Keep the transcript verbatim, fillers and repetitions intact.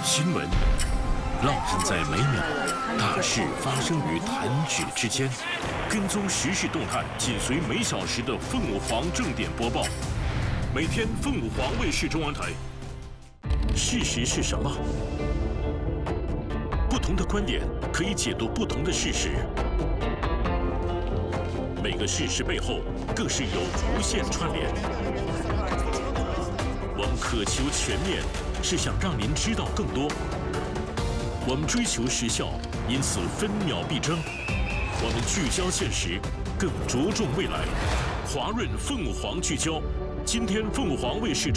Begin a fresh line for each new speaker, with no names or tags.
新闻烙印在每秒，大事发生于弹指之间。跟踪时事动态，紧随每小时的凤凰正点播报。每天凤凰卫视中央台。事实是什么？不同的观点可以解读不同的事实。每个事实背后，更是有无限串联。我们渴求全面，是想让您知道更多。我们追求时效，因此分秒必争。我们聚焦现实，更着重未来。华润凤凰聚焦，今天凤凰卫视中。